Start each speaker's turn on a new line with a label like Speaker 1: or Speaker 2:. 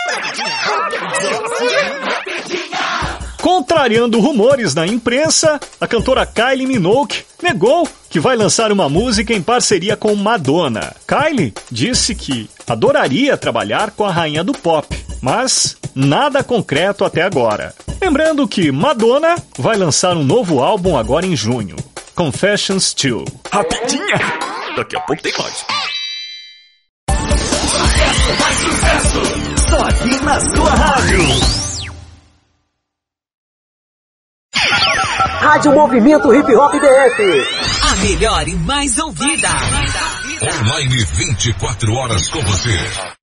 Speaker 1: Contrariando rumores na imprensa, a cantora Kylie Minogue negou que vai lançar uma música em parceria com Madonna. Kylie disse que adoraria trabalhar com a rainha do pop, mas nada concreto até agora. Lembrando que Madonna vai lançar um novo álbum agora em junho, Confessions 2.
Speaker 2: Rapidinha! Daqui a pouco tem mais.
Speaker 3: Sucesso! Só aqui na sua rádio. Rádio Movimento Hip Hop DF.
Speaker 4: A melhor e mais ouvida.
Speaker 5: Online 24 horas com você.